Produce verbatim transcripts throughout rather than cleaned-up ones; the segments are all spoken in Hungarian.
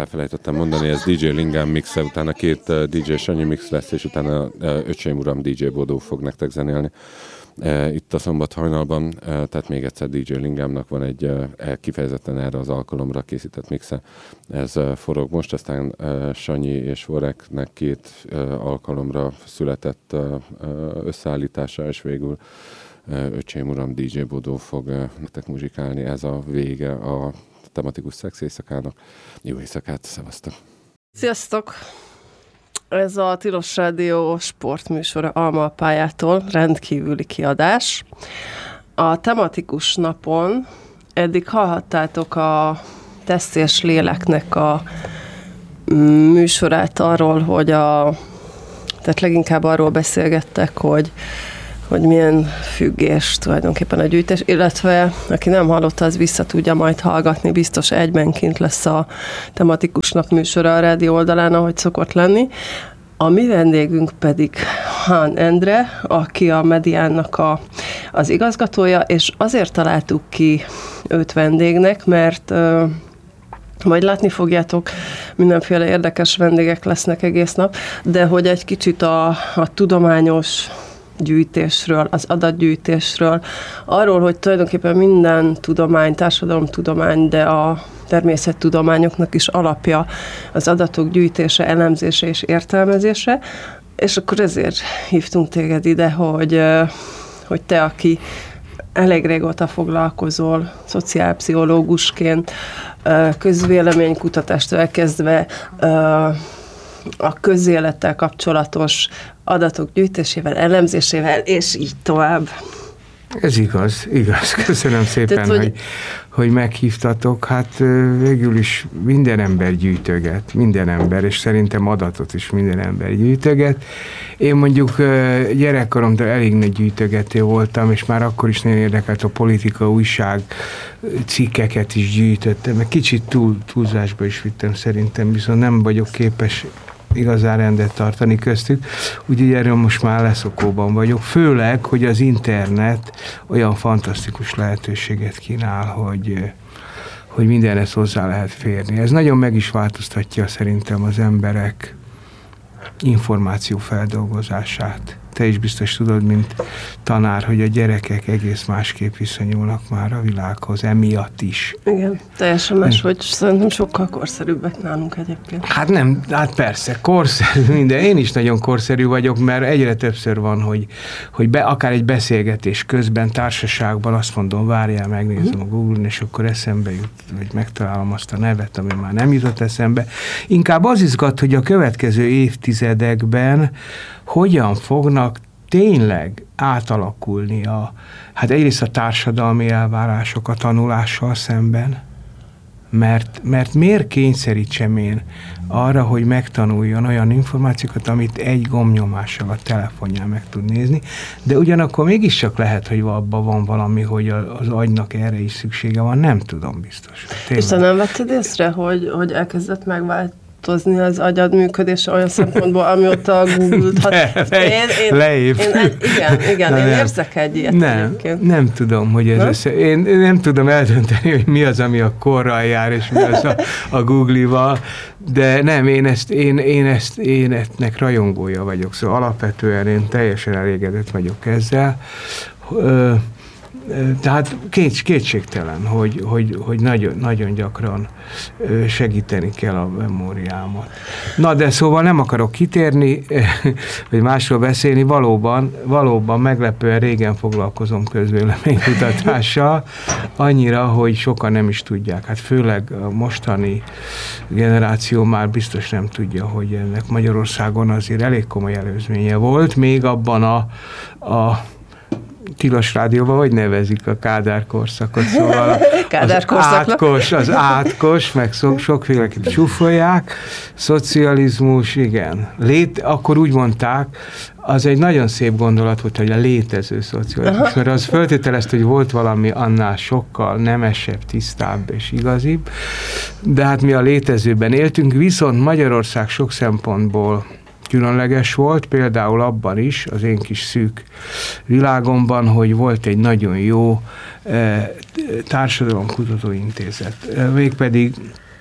elfelejtettem mondani, ez dé dzsé Lingám mixe, utána két dé dzsé Sanyi mix lesz, és utána Öcsém uram dé dzsé Bodó fog nektek zenélni. Itt a Szombat hajnalban, tehát még egyszer dé dzsé Lingámnak van egy kifejezetten erre az alkalomra készített mixe. Ez forog most, aztán Sanyi és Voreknek két alkalomra született összeállítása, és végül Öcsém uram dé dzsé Bodó fog nektek muzsikálni. Ez a vége a tematikus szex éjszakának. Jó éjszakát, szevasztok! Sziasztok! Ez a Tilos Rádió sportműsora Alma-Apájától rendkívüli kiadás. A tematikus napon eddig hallhattátok a Teszt és Léleknek a műsorát arról, hogy a, tehát leginkább arról beszélgettek, hogy hogy milyen függés tulajdonképpen a gyűjtés, illetve aki nem hallotta, az vissza tudja majd hallgatni, biztos egybenként lesz a tematikus nap műsora a rádió oldalán, ahogy szokott lenni. A mi vendégünk pedig Hán Endre, aki a Mediánnak a, az igazgatója, és azért találtuk ki őt vendégnek, mert uh, majd látni fogjátok, mindenféle érdekes vendégek lesznek egész nap, de hogy egy kicsit a, a tudományos gyűjtésről, az adatgyűjtésről, arról, hogy tulajdonképpen minden tudomány, társadalomtudomány, de a természettudományoknak is alapja az adatok gyűjtése, elemzése és értelmezése, és akkor ezért hívtunk téged ide, hogy, hogy te, aki elég régóta foglalkozol szociálpszichológusként, közvéleménykutatástól elkezdve a közélettel kapcsolatos adatok gyűjtésével, elemzésével, és így tovább. Ez igaz, igaz. Köszönöm szépen, Tehát, hogy... hogy, hogy meghívtatok. Hát végül is minden ember gyűjtöget, minden ember, és szerintem adatot is minden ember gyűjtöget. Én mondjuk gyerekkoromtól elég nagy gyűjtögető voltam, és már akkor is nagyon érdekelt a politika, újság, cikkeket is gyűjtöttem, meg kicsit túl, túlzásba is vittem szerintem, viszont nem vagyok képes igazán rendet tartani köztük, úgyhogy erről most már leszokóban vagyok. Főleg, hogy az internet olyan fantasztikus lehetőséget kínál, hogy, hogy mindenhez hozzá lehet férni. Ez nagyon meg is változtatja szerintem az emberek információfeldolgozását. Te is biztos tudod, mint tanár, hogy a gyerekek egész másképp viszonyulnak már a világhoz, emiatt is. Igen, teljesen más, hogy szerintem sokkal korszerűbbek nálunk egyébként. Hát nem, hát persze, korszerű minden. Én is nagyon korszerű vagyok, mert egyre többször van, hogy, hogy be, akár egy beszélgetés közben, társaságban azt mondom, várjál, megnézem uh-huh. a Google-n, és akkor eszembe jut, vagy megtalálom azt a nevet, ami már nem jutott eszembe. Inkább az izgat, hogy a következő évtizedekben hogyan fognak tényleg átalakulni a, hát egyrészt a társadalmi elvárások a tanulással szemben, mert, mert miért kényszerítsem én arra, hogy megtanuljon olyan információkat, amit egy gombnyomással a telefonján meg tud nézni, de ugyanakkor mégiscsak lehet, hogy abban van valami, hogy az agynak erre is szüksége van, nem tudom biztos. Tényleg. És te nem vetted észre, hogy, hogy elkezdett megváltozni az agyad működése olyan szempontból, amióta a Google-t hat. Le, én, én, leép. Én, én, igen, igen, én érzek egy ilyet nem, egyébként. Nem tudom, hogy ez nem? Össze, én, én nem tudom eldönteni, hogy mi az, ami a korral jár, és mi az a, a Google-val, de nem, én ezt, én, én ezt, én ettnek rajongója vagyok, szóval alapvetően én teljesen elégedett vagyok ezzel. Ö, Tehát két, kétségtelen, hogy, hogy, hogy nagyon, nagyon gyakran segíteni kell a memóriámat. Na, de szóval nem akarok kitérni, vagy másról beszélni, valóban, valóban meglepően régen foglalkozom közvéleménykutatással, annyira, hogy sokan nem is tudják. Hát főleg a mostani generáció már biztos nem tudja, hogy ennek Magyarországon azért elég komoly előzménye volt, még abban a, a Tilos Rádióban hogy nevezik a Kádár korszakot, szóval Kádár az átkos, az átkos, meg so, sokféleképp csúfolják, szocializmus, igen. Lét, akkor úgy mondták, az egy nagyon szép gondolat volt, hogy a létező szocializmus, aha. mert az feltételezte, hogy volt valami annál sokkal nemesebb, tisztább és igazibb, de hát mi a létezőben éltünk, viszont Magyarország sok szempontból különleges volt, például abban is, az én kis szűk világomban, hogy volt egy nagyon jó eh, társadalomkutató intézet. Mégpedig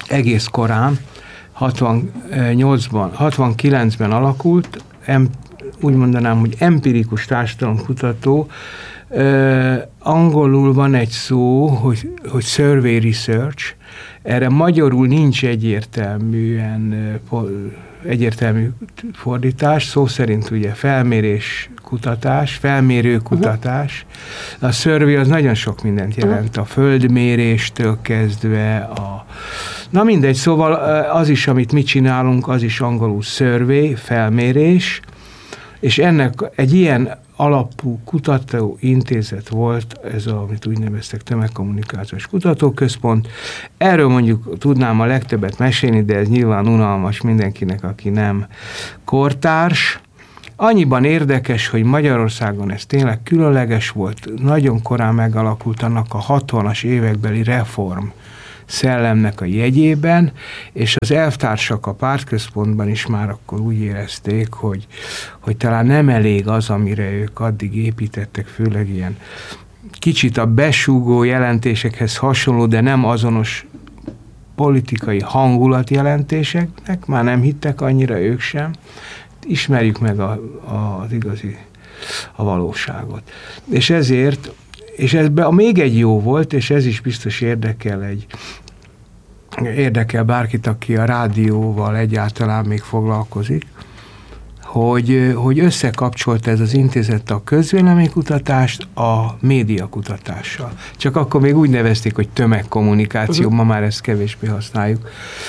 egész korán, hatvannyolcban, hatvankilencben alakult, em, úgy mondanám, hogy empirikus társadalomkutató. Uh, angolul van egy szó, hogy, hogy survey research, erre magyarul nincs egyértelműen uh, egyértelmű fordítás, szó szerint ugye felmérés kutatás, felmérő kutatás. A survey az nagyon sok mindent jelent, a földméréstől kezdve, a na mindegy, szóval az is, amit mi csinálunk, az is angolul survey, felmérés, és ennek egy ilyen alapú kutatóintézet volt, ez a, amit úgy neveztek, tömegkommunikációs kutatóközpont. Erről mondjuk tudnám a legtöbbet mesélni, de ez nyilván unalmas mindenkinek, aki nem kortárs. Annyiban érdekes, hogy Magyarországon ez tényleg különleges volt, nagyon korán megalakult annak a hatvanas évekbeli reform szellemnek a jegyében, és az elvtársak a pártközpontban is már akkor úgy érezték, hogy, hogy talán nem elég az, amire ők addig építettek, főleg ilyen kicsit a besúgó jelentésekhez hasonló, de nem azonos politikai hangulatjelentéseknek, már nem hittek annyira ők sem. Ismerjük meg a, a, az igazi a valóságot. És ezért És ebben a még egy jó volt, és ez is biztos érdekel egy érdekel bárkit, aki a rádióval egyáltalán még foglalkozik, hogy, hogy összekapcsolt ez az intézet a közvéleménykutatást a médiakutatással. Csak akkor még úgy nevezték, hogy tömegkommunikáció, uh-huh. ma már ezt kevésbé használjuk.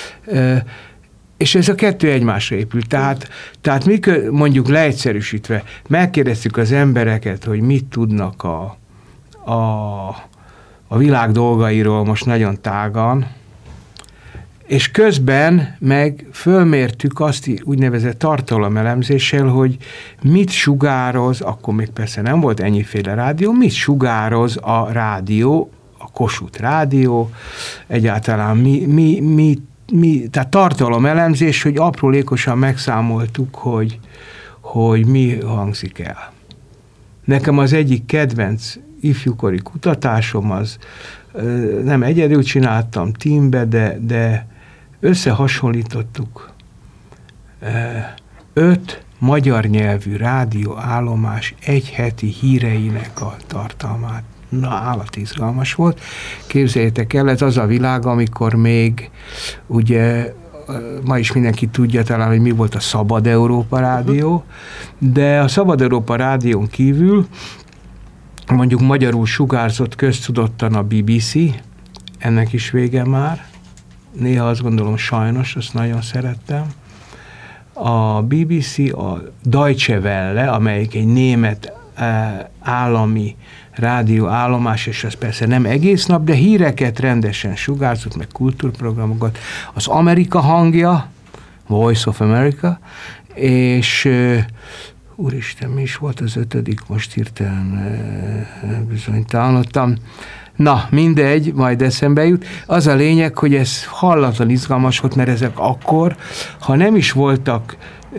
És ez a kettő egymásra épült. Tehát, tehát mi mondjuk leegyszerűsítve megkérdeztük az embereket, hogy mit tudnak a A, a világ dolgairól most nagyon tágan, és közben meg fölmértük azt úgynevezett tartalomelemzéssel, hogy mit sugároz, akkor még persze nem volt ennyiféle rádió, mit sugároz a rádió, a Kossuth Rádió, egyáltalán mi, mi, mi, mi tehát tartalomelemzés, hogy aprólékosan megszámoltuk, hogy, hogy mi hangzik el. Nekem az egyik kedvenc ifjúkori kutatásom az, nem egyedül csináltam, teambe, de, de összehasonlítottuk öt magyar nyelvű rádióállomás egy heti híreinek a tartalmát. Na, állati izgalmas volt. Képzeljétek el, ez az a világ, amikor még ugye ma is mindenki tudja talán, hogy mi volt a Szabad Európa Rádió, de a Szabad Európa Rádión kívül mondjuk magyarul sugárzott köztudottan a bé bé cé, ennek is vége már. Néha azt gondolom sajnos, azt nagyon szerettem. A bé bé cé, a Deutsche Welle, amelyik egy német állami rádióállomás, és az persze nem egész nap, de híreket rendesen sugárzott, meg kultúrprogramokat. Az Amerika hangja, Voice of America, és úristen, mi is volt az ötödik, most hirtelen bizonytalanodtam. Na, mindegy, majd eszembe jut. Az a lényeg, hogy ez hallatlan izgalmas volt, mert ezek akkor, ha nem is voltak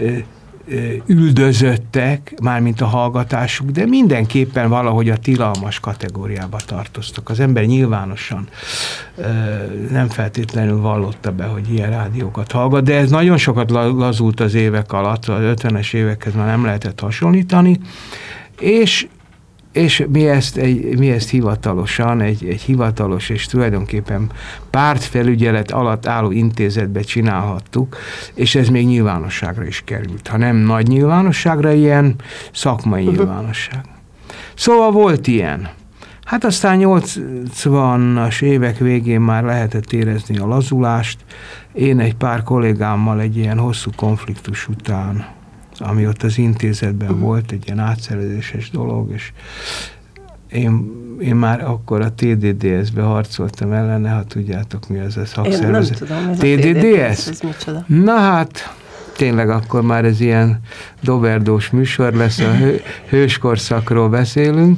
üldözöttek, mármint a hallgatásuk, de mindenképpen valahogy a tilalmas kategóriába tartoztak. Az ember nyilvánosan nem feltétlenül vallotta be, hogy ilyen rádiókat hallgat, de ez nagyon sokat lazult az évek alatt, az ötvenes évekhez már nem lehetett hasonlítani, és És mi ezt, egy, mi ezt hivatalosan, egy, egy hivatalos és tulajdonképpen pártfelügyelet alatt álló intézetbe csinálhattuk, és ez még nyilvánosságra is került. Ha nem nagy nyilvánosságra, ilyen szakmai nyilvánosság. Szóval volt ilyen. Hát aztán nyolcvanas évek végén már lehetett érezni a lazulást. Én egy pár kollégámmal egy ilyen hosszú konfliktus után, ami ott az intézetben uh-huh. volt, egy ilyen átszervezéses dolog, és én, én már akkor a té dé dé es-be harcoltam ellene, ha tudjátok, mi az a szakszervezet. Én nem tudom, ez té dé dé es? Ez micsoda? Na hát, tényleg akkor már ez ilyen doverdós műsor lesz, a hő, hőskorszakról beszélünk.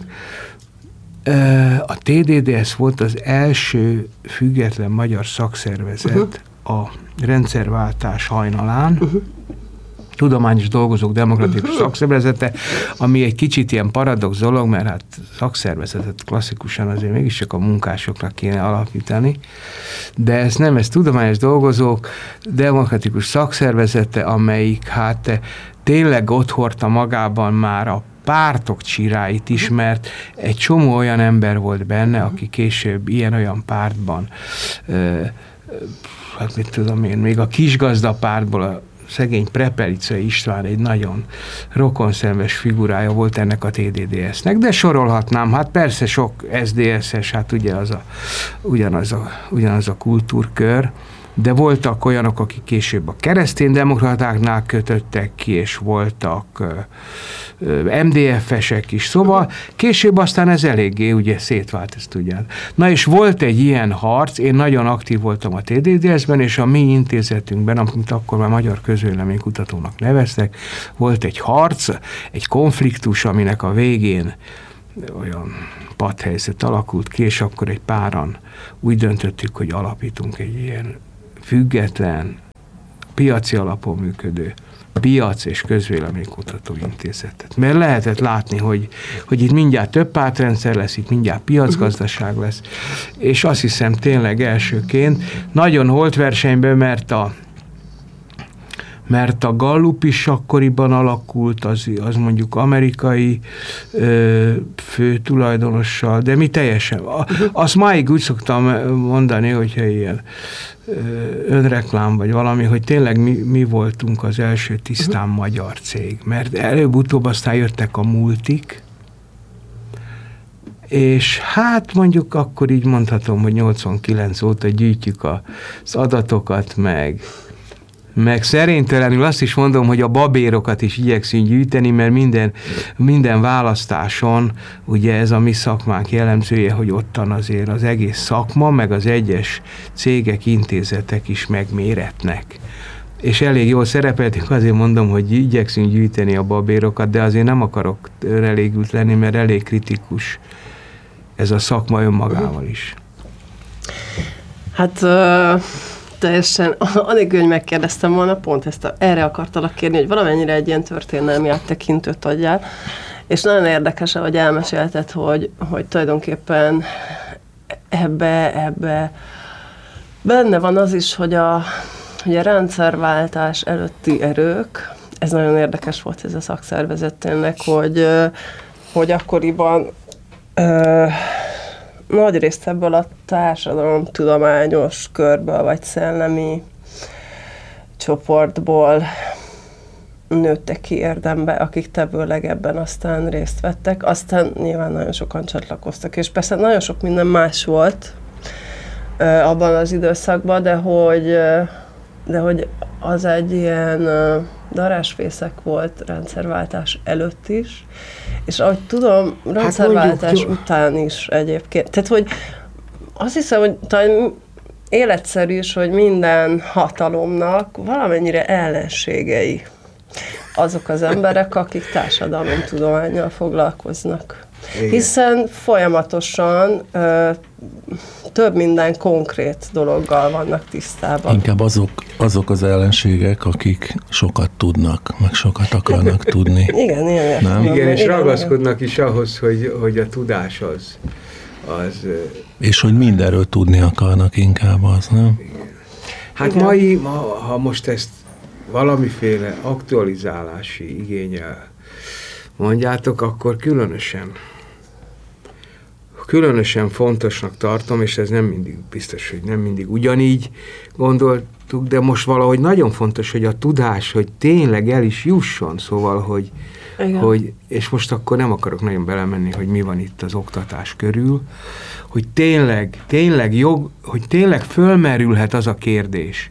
A té dé dé es volt az első független magyar szakszervezet uh-huh. a rendszerváltás hajnalán, uh-huh. Tudományos Dolgozók Demokratikus Szakszervezete, ami egy kicsit ilyen paradox dolog, mert hát szakszervezetet klasszikusan azért mégiscsak a munkásoknak kéne alapítani, de ez nem, ez Tudományos Dolgozók Demokratikus Szakszervezete, amelyik hát tényleg ott hordta magában már a pártok csiráit is, mert egy csomó olyan ember volt benne, aki később ilyen-olyan pártban, hát mit tudom én, még a kisgazda pártból a szegény Prepelice István egy nagyon rokonszenves figurája volt ennek a té dé dé es-nek, de sorolhatnám, hát persze sok es dé es-es, hát ugye az a, ugyanaz, a, ugyanaz a kultúrkör, de voltak olyanok, akik később a kereszténydemokratáknál kötöttek ki, és voltak em dé ef-esek is, szóval később aztán ez eléggé ugye szétvált, ezt tudják. Na és volt egy ilyen harc, én nagyon aktív voltam a té dé dé es-ben, és a mi intézetünkben, amit akkor már Magyar Közvéleménykutatónak neveztek, volt egy harc, egy konfliktus, aminek a végén olyan padhelyzet alakult ki, és akkor egy páran úgy döntöttük, hogy alapítunk egy ilyen független, piaci alapon működő piac és közvéleménykutató intézetet. Mert lehetett látni, hogy, hogy itt mindjárt több pártrendszer lesz, itt mindjárt piacgazdaság lesz, és azt hiszem tényleg elsőként nagyon holt versenyben, mert a mert a Gallup is akkoriban alakult, az, az mondjuk amerikai ö, fő tulajdonossal, de mi teljesen. A, azt máig úgy szoktam mondani, hogyha ilyen ö, önreklám vagy valami, hogy tényleg mi, mi voltunk az első tisztán magyar cég, mert előbb-utóbb aztán jöttek a multik, és hát mondjuk akkor így mondhatom, hogy nyolcvankilenc óta gyűjtjük az adatokat, meg meg szerénytelenül azt is mondom, hogy a babérokat is igyekszünk gyűjteni, mert minden, minden választáson, ugye ez a mi szakmánk jellemzője, hogy ottan azért az egész szakma, meg az egyes cégek, intézetek is megméretnek. És elég jól szerepeltünk, azért mondom, hogy igyekszünk gyűjteni a babérokat, de azért nem akarok elégült lenni, mert elég kritikus ez a szakma önmagával is. Hát... Uh... teljesen, anélkül, hogy megkérdeztem volna, pont ezt a, erre akartalak kérni, hogy valamennyire egy ilyen történelmi áttekintőt adjál, és nagyon érdekes, hogy elmesélted, hogy, hogy tulajdonképpen ebbe, ebbe benne van az is, hogy a, hogy a rendszerváltás előtti erők, ez nagyon érdekes volt ez a szakszervezet tényleg, hogy, hogy akkoriban ö, nagy részt ebből a társadalomtudományos körből, vagy szellemi csoportból nőttek ki érdembe, akik tevőleg ebben aztán részt vettek. Aztán nyilván nagyon sokan csatlakoztak, és persze nagyon sok minden más volt uh, abban az időszakban, de hogy, uh, de hogy az egy ilyen uh, darásfészek volt rendszerváltás előtt is, és ahogy tudom, rendszerváltás hát után is egyébként. Tehát, hogy azt hiszem, hogy talán életszerű is, hogy minden hatalomnak valamennyire ellenségei azok az emberek, akik társadalomtudománnyal foglalkoznak. Igen. Hiszen folyamatosan ö, több minden konkrét dologgal vannak tisztában. Inkább azok, azok az ellenségek, akik sokat tudnak, meg sokat akarnak tudni. Igen, igen. Nem? Igen, és igen, ragaszkodnak igen. is ahhoz, hogy, hogy a tudás az, az... És hogy mindenről tudni akarnak inkább az, nem? Igen. Hát igen. mai, ma, ha most ezt valamiféle aktualizálási igénnyel mondjátok, akkor különösen különösen fontosnak tartom, és ez nem mindig biztos, hogy nem mindig ugyanígy gondoltuk, de most valahogy nagyon fontos, hogy a tudás, hogy tényleg el is jusson, szóval, hogy, hogy és most akkor nem akarok nagyon belemenni, hogy mi van itt az oktatás körül, hogy tényleg, tényleg jog, hogy tényleg fölmerülhet az a kérdés.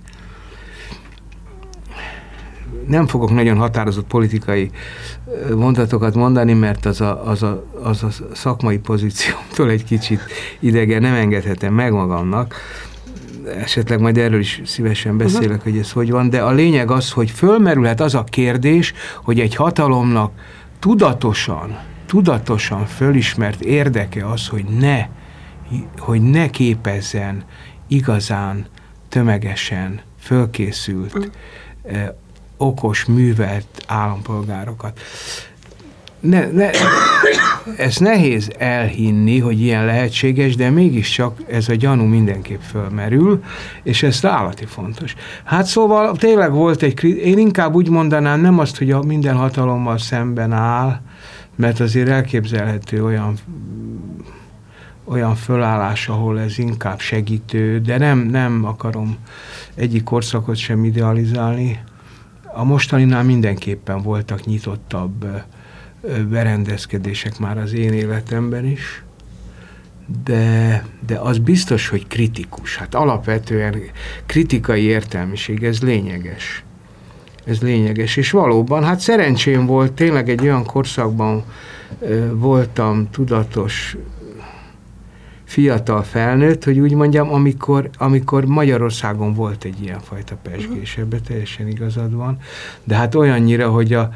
Nem fogok nagyon határozott politikai mondatokat mondani, mert az a, az a, az a szakmai pozíciómtól egy kicsit idegen, nem engedhetem meg magamnak. Esetleg majd erről is szívesen beszélek, uh-huh. hogy ez hogy van, de a lényeg az, hogy fölmerülhet az a kérdés, hogy egy hatalomnak tudatosan, tudatosan fölismert érdeke az, hogy ne, hogy ne képezzen igazán, tömegesen, fölkészült uh-huh. okos, művelt állampolgárokat. Ne, ne, ez nehéz elhinni, hogy ilyen lehetséges, de mégiscsak ez a gyanú mindenképp fölmerül, és ez állati fontos. Hát szóval tényleg volt egy, én inkább úgy mondanám, nem azt, hogy a minden hatalommal szemben áll, mert azért elképzelhető olyan, olyan fölállás, ahol ez inkább segítő, de nem, nem akarom egyik korszakot sem idealizálni. A mostaninál mindenképpen voltak nyitottabb berendezkedések már az én életemben is, de, de az biztos, hogy kritikus. Hát alapvetően kritikai értelmiség, ez lényeges. Ez lényeges, és valóban, hát szerencsém volt, tényleg egy olyan korszakban voltam tudatos fiatal felnőtt, hogy úgy mondjam, amikor, amikor Magyarországon volt egy ilyenfajta pezsgés, ebben teljesen igazad van, de hát olyannyira, hogy a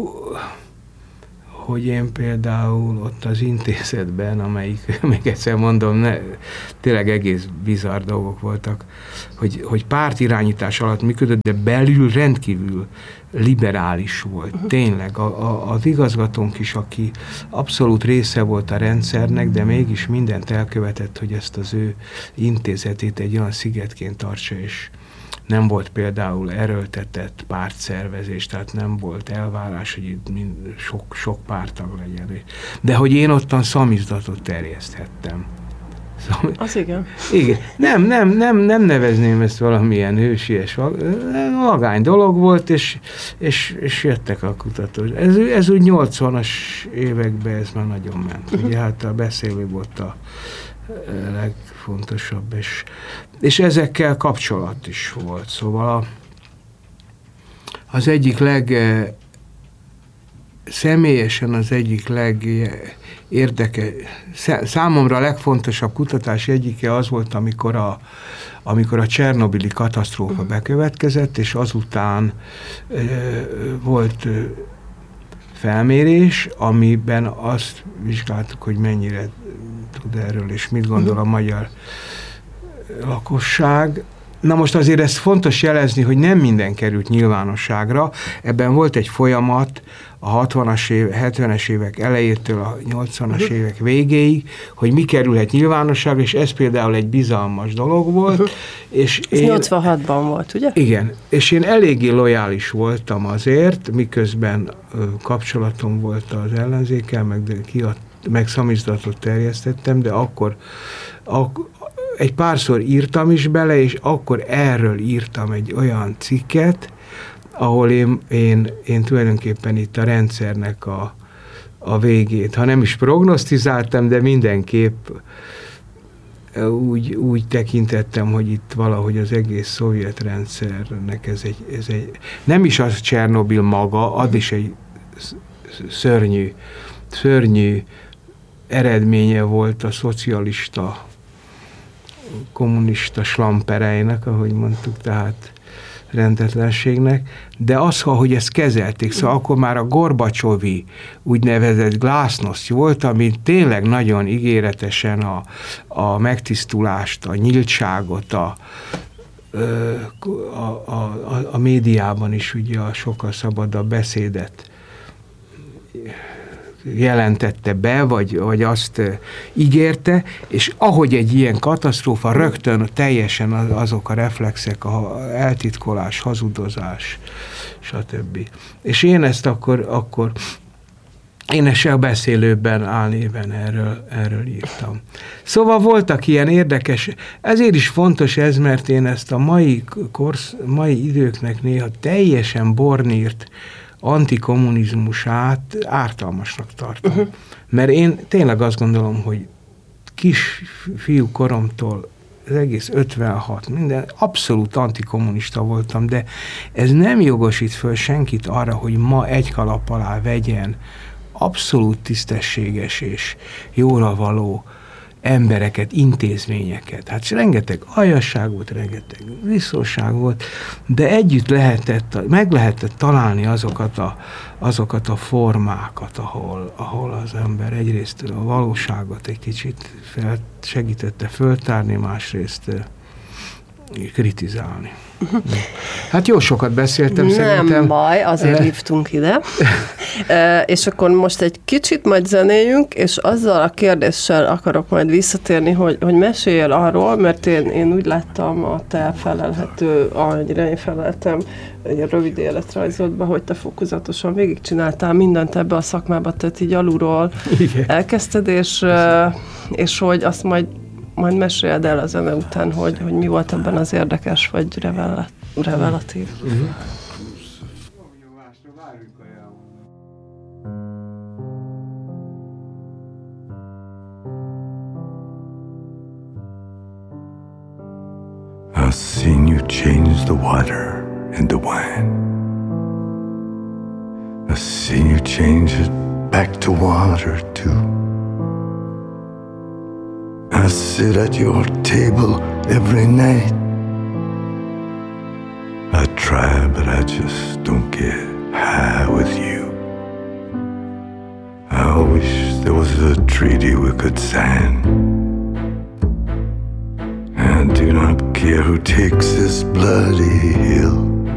hogy én például ott az intézetben, amelyik, még egyszer mondom, ne, tényleg egész bizarr dolgok voltak, hogy, hogy pártirányítás alatt működött, de belül rendkívül liberális volt. Uh-huh. Tényleg a, a, az igazgatónk is, aki abszolút része volt a rendszernek, de mégis mindent elkövetett, hogy ezt az ő intézetét egy olyan szigetként tartsa, és nem volt például erőltetett pártszervezés, tehát nem volt elvárás, hogy itt mind, sok, sok pártag legyen. De hogy én ottan szamizdatot terjeszthettem. Szam... Az igen. Igen. Nem, nem, nem, nem nevezném ezt valamilyen hősies, vagány dolog volt, és, és, és jöttek a kutatók. Ez, ez úgy nyolcvanas években ez már nagyon ment. Ugye hát a beszélő volt a legfontosabb, és, és ezekkel kapcsolat is volt. Szóval a, az egyik leg személyesen az egyik legérdekes, számomra a legfontosabb kutatás egyike az volt, amikor a, amikor a csernobili katasztrófa bekövetkezett, és azután e, volt felmérés, amiben azt vizsgáltuk, hogy mennyire tud erről, és mit gondol a magyar lakosság. Na most azért ezt fontos jelezni, hogy nem minden került nyilvánosságra. Ebben volt egy folyamat a hatvanas éve, hetvenes évek elejétől a nyolcvanas uh-huh. évek végéig, hogy mi kerülhet nyilvánosságra, és ez például egy bizalmas dolog volt. Uh-huh. És ez én, nyolcvanhatban volt, ugye? Igen, és én eléggé lojális voltam azért, miközben ö, kapcsolatom volt az ellenzékkel, meg, kiadt, meg szamizdatot terjesztettem, de akkor ak- egy párszor írtam is bele, és akkor erről írtam egy olyan cikket, ahol én, én, én tulajdonképpen itt a rendszernek a, a végét, ha nem is prognosztizáltam, de mindenképp úgy, úgy tekintettem, hogy itt valahogy az egész szovjet rendszernek ez egy, ez egy nem is az Csernobil maga, az is egy szörnyű, szörnyű eredménye volt a szocialista kommunista slampereinek, ahogy mondtuk, tehát rendetlenségnek, de az, hogy ezt kezelték, szóval akkor már a Gorbacsovi úgynevezett glasnost volt, ami tényleg nagyon ígéretesen a, a megtisztulást, a nyíltságot, a, a, a, a médiában is ugye a sokkal szabadabb beszédet jelentette be, vagy, vagy azt ígérte, és ahogy egy ilyen katasztrófa, rögtön teljesen azok a reflexek, a eltitkolás, hazudozás, stb. És én ezt akkor, akkor én ezt a beszélőben álnéven erről, erről írtam. Szóval voltak ilyen érdekes, ezért is fontos ez, mert én ezt a mai, korsz, mai időknek néha teljesen bornírt antikommunizmusát ártalmasnak tartom. Uh-huh. Mert én tényleg azt gondolom, hogy kisfiú koromtól az egész ötvenhat, minden, abszolút antikommunista voltam, de ez nem jogosít föl senkit arra, hogy ma egy kalap alá vegyen abszolút tisztességes és jóra való embereket, intézményeket. Hát rengeteg aljasság volt, rengeteg visszóság volt, de együtt lehetett, meg lehetett találni azokat a, azokat a formákat, ahol, ahol az ember egyrészt a valóságot egy kicsit fel, segítette föltárni, másrészt kritizálni. Hát jó sokat beszéltem Nem szerintem. Nem baj, azért Eh. hívtunk ide. E, és akkor most egy kicsit majd zenéljünk, és azzal a kérdéssel akarok majd visszatérni, hogy, hogy meséljél arról, mert én, én úgy láttam a te felelhető, ahogyra én feleltem egy rövid életrajzodba, hogy te fokozatosan végigcsináltál mindent ebbe a szakmába, tehát így alulról Igen. elkezdted, és, e, és hogy azt majd majd meséld el a zene után, hogy, hogy mi volt ebben az érdekes, vagy revelat, revelatív. Uh-huh. I've seen you change the water into wine. I've seen you change it back to water too. I sit at your table every night. I try, but I just don't get high with you. I wish there was a treaty we could sign. I do not care who takes this bloody hill.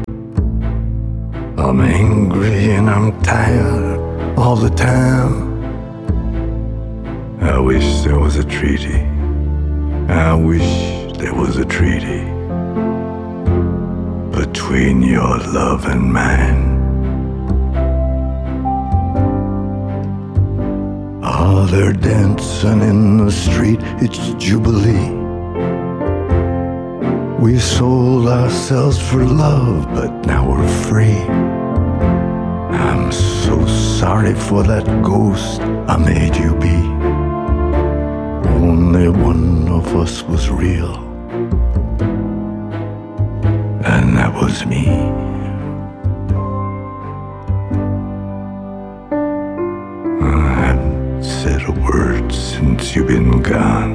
I'm angry and I'm tired all the time. I wish there was a treaty. I wish there was a treaty between your love and mine. Oh, they're dancing in the street, it's Jubilee. We sold ourselves for love, but now we're free. I'm so sorry for that ghost I made you be. Only one of us was real, and that was me. I haven't said a word since you've been gone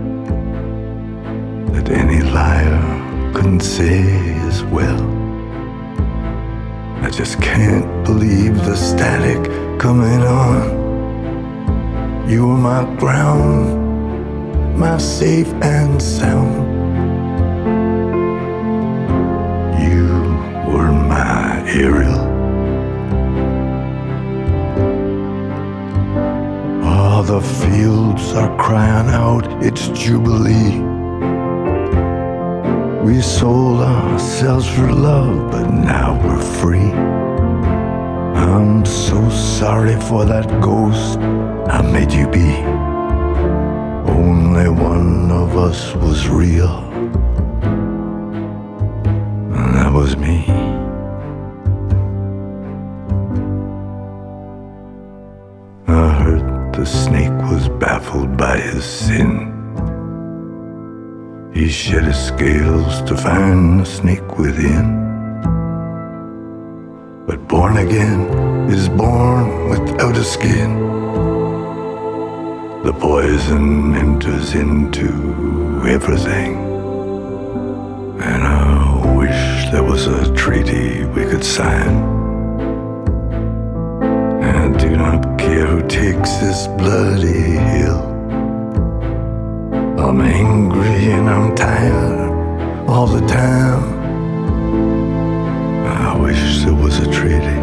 that any liar couldn't say as well. I just can't believe the static coming on. You were my ground, my safe and sound. You were my Ariel. All the fields are crying out, it's Jubilee. We sold ourselves for love, but now we're free. I'm so sorry for that ghost I made you be. Only one of us was real, and that was me. I heard the snake was baffled by his sin. He shed his scales to find the snake within. But born again is born without a skin. The poison enters into everything. And I wish there was a treaty we could sign. I do not care who takes this bloody hill. I'm angry and I'm tired all the time. I wish there was a treaty.